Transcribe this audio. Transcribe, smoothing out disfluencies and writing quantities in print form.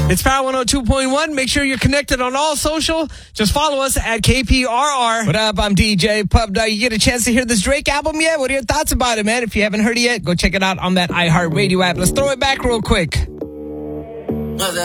It's Power 102.1. Make sure you're connected on all social. Just follow us at KPRR. What up? I'm DJ Pub Dog. You get a chance to hear this Drake album yet? What are your thoughts about it, man? If you haven't heard it yet, go check it out on that iHeartRadio app. Let's throw it back real quick.